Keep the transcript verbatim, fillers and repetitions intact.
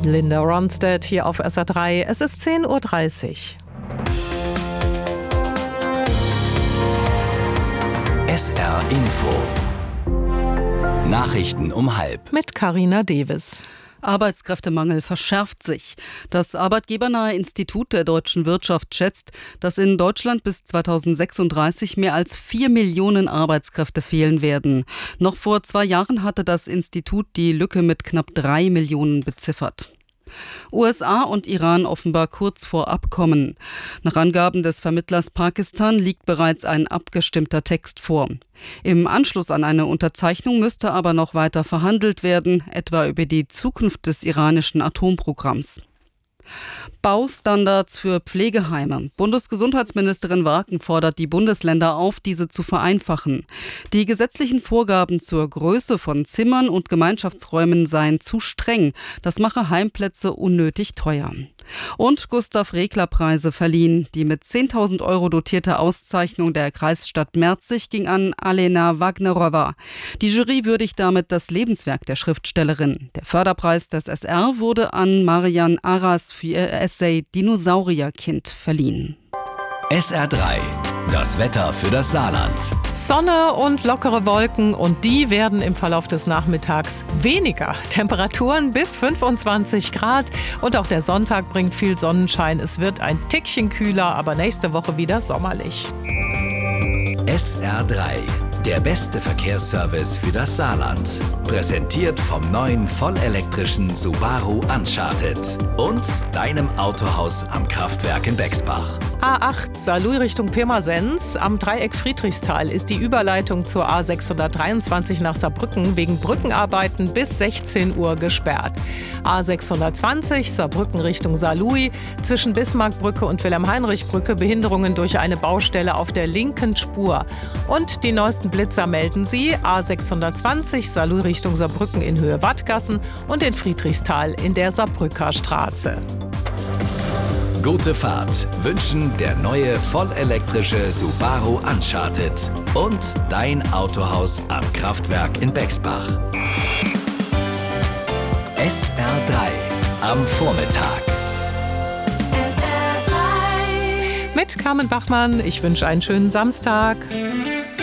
Linda Ronstadt hier auf S R drei. Es ist zehn Uhr dreißig. S R Info. Nachrichten um halb. Mit Carina Devis. Arbeitskräftemangel verschärft sich. Das arbeitgebernahe Institut der deutschen Wirtschaft schätzt, dass in Deutschland bis zweitausendsechsunddreißig mehr als vier Millionen Arbeitskräfte fehlen werden. Noch vor zwei Jahren hatte das Institut die Lücke mit knapp drei Millionen beziffert. U S A und Iran offenbar kurz vor Abkommen. Nach Angaben des Vermittlers Pakistan liegt bereits ein abgestimmter Text vor. Im Anschluss an eine Unterzeichnung müsste aber noch weiter verhandelt werden, etwa über die Zukunft des iranischen Atomprogramms. Baustandards für Pflegeheime. Bundesgesundheitsministerin Waken fordert die Bundesländer auf, diese zu vereinfachen. Die gesetzlichen Vorgaben zur Größe von Zimmern und Gemeinschaftsräumen seien zu streng. Das mache Heimplätze unnötig teuer. Und Gustav-Regler-Preise verliehen. Die mit zehntausend Euro dotierte Auszeichnung der Kreisstadt Merzig ging an Alena Wagnerowa. Die Jury würdigt damit das Lebenswerk der Schriftstellerin. Der Förderpreis des S R wurde an Marian Aras für ihr Essay Dinosaurierkind verliehen. S R drei. Das Wetter für das Saarland. Sonne und lockere Wolken, und die werden im Verlauf des Nachmittags weniger. Temperaturen bis fünfundzwanzig Grad, und auch der Sonntag bringt viel Sonnenschein. Es wird ein Tickchen kühler, aber nächste Woche wieder sommerlich. S R drei. Der beste Verkehrsservice für das Saarland. Präsentiert vom neuen vollelektrischen Subaru Uncharted und deinem Autohaus am Kraftwerk in Bexbach. A acht Saarlouis Richtung Pirmasens. Am Dreieck Friedrichsthal ist die Überleitung zur A sechshundertdreiundzwanzig nach Saarbrücken wegen Brückenarbeiten bis sechzehn Uhr gesperrt. A sechshundertzwanzig Saarbrücken Richtung Saarlouis. Zwischen Bismarckbrücke und Wilhelm-Heinrich-Brücke Behinderungen durch eine Baustelle auf der linken Spur. Und die neuesten Blitzer melden Sie: A sechshundertzwanzig Saarlouis Richtung Saarbrücken in Höhe Wattgassen und in Friedrichsthal in der Saarbrücker Straße. Gute Fahrt wünschen der neue vollelektrische Subaru Uncharted und dein Autohaus am Kraftwerk in Bexbach. S R drei am Vormittag. Mit Carmen Bachmann. Ich wünsche einen schönen Samstag.